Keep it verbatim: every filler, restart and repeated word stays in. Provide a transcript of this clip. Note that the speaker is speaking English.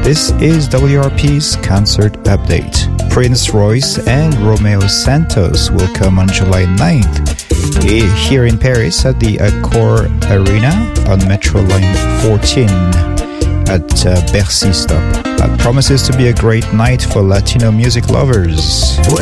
This is W R P's concert update. Prince Royce and Romeo Santos will come on July ninth here in Paris at the Accor Arena on Metro Line fourteen at uh, Bercy stop. That promises to be a great night for Latino music lovers.